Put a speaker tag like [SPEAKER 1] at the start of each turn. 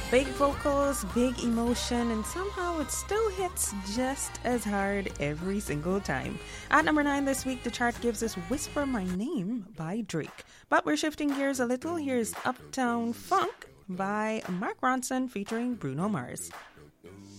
[SPEAKER 1] Big vocals, big emotion, and somehow it still hits just as hard every single time. At number 9 this week, the chart gives us Whisper My Name by Drake. But we're shifting gears a little. Here's Uptown Funk by Mark Ronson featuring Bruno Mars.